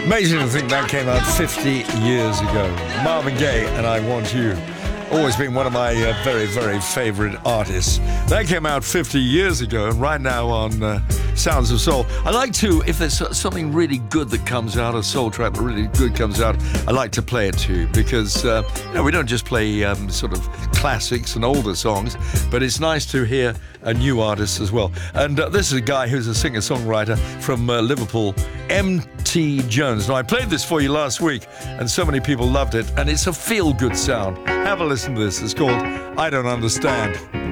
Amazing to think that came out 50 years ago. Marvin Gaye and I Want You. Always been one of my very, very favorite artists. That came out 50 years ago, and right now on Sounds of Soul. I like to, if there's something really good that comes out, a soul track that really good comes out, I like to play it to you because, we don't just play sort of classics and older songs, but it's nice to hear a new artist as well. And this is a guy who's a singer-songwriter from Liverpool, M.T. Jones. Now, I played this for you last week, and so many people loved it, and it's a feel-good sound. Have a listen to this. It's called I Don't Understand.